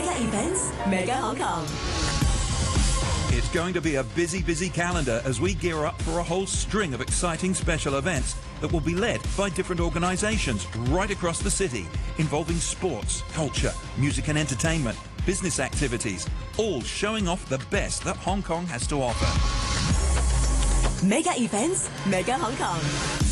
Mega Events, Mega Hong Kong. It's going to be a busy, busy calendar as we gear up for a whole string of exciting special events that will be led by different organisations right across the city, involving sports, culture, music and entertainment, business activities, all showing off the best that Hong Kong has to offer. Mega Events, Mega Hong Kong.